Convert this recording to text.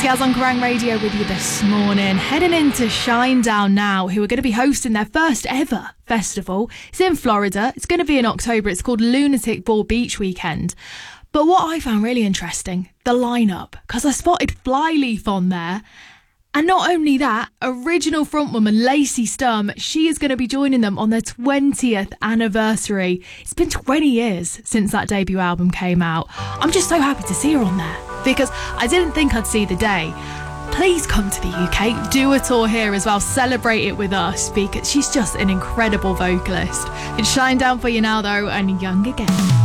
Gaz on Kerrang Radio with you this morning, heading into Shinedown now, who are going to be hosting their first ever festival. It's in Florida. It's going to be in October. It's called Lunatic Ball Beach Weekend. But what I found really interesting, the lineup, because I spotted Flyleaf on there. And not only that, original frontwoman Lacey Sturm, she is going to be joining them on their 20th anniversary. It's been 20 years since that debut album came out. I'm just so happy to see her on there because I didn't think I'd see the day. Please come to the UK, do a tour here as well, celebrate it with us because she's just an incredible vocalist. It's Shinedown for you now though, and Young Again.